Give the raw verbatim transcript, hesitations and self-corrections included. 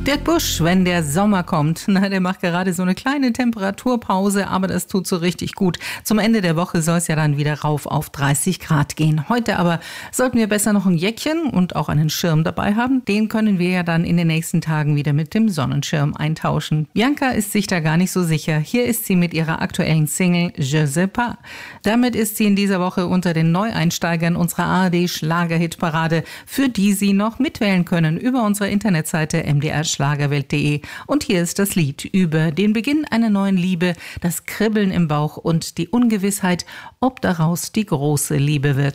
Dirk Busch, wenn der Sommer kommt, na, der macht gerade so eine kleine Temperaturpause, aber das tut so richtig gut. Zum Ende der Woche soll es ja dann wieder rauf auf dreißig Grad gehen. Heute aber sollten wir besser noch ein Jäckchen und auch einen Schirm dabei haben. Den können wir ja dann in den nächsten Tagen wieder mit dem Sonnenschirm eintauschen. Bianca ist sich da gar nicht so sicher. Hier ist sie mit ihrer aktuellen Single Je sais pas. Damit ist sie in dieser Woche unter den Neueinsteigern unserer A R D-Schlagerhitparade, für die Sie noch mitwählen können über unsere Internetseite m d r schlagerwelt punkt de. Und hier ist das Lied über den Beginn einer neuen Liebe, das Kribbeln im Bauch und die Ungewissheit, ob daraus die große Liebe wird.